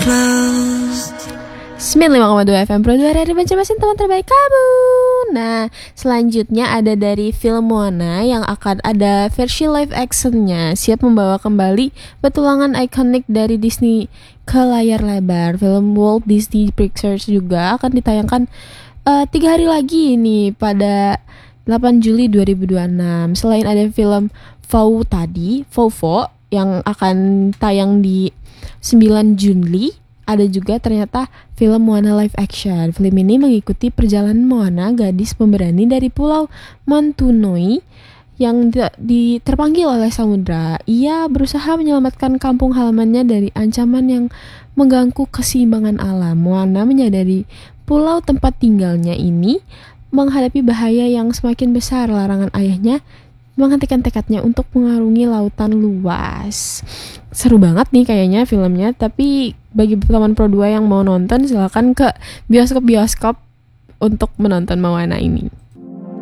95,2 FM Pro 2 RRI Banjarmasin, teman terbaik kamu. Nah, selanjutnya ada dari film Moana yang akan ada versi live actionnya, siap membawa kembali petualangan ikonik dari Disney ke layar lebar. Film Walt Disney Pictures juga akan ditayangkan 3 hari lagi nih pada 8 Juli 2026. Selain ada film Vovo yang akan tayang di 9 Juli, ada juga ternyata film Moana live action. Film ini mengikuti perjalanan Moana, gadis pemberani dari Pulau Mantunui yang terpanggil oleh samudra. Ia berusaha menyelamatkan kampung halamannya dari ancaman yang mengganggu keseimbangan alam. Moana menyadari pulau tempat tinggalnya ini menghadapi bahaya yang semakin besar. Larangan ayahnya menghentikan tekadnya untuk mengarungi lautan luas. Seru banget nih kayaknya filmnya, tapi bagi teman Pro 2 yang mau nonton silakan ke bioskop-bioskop untuk menonton Moana ini.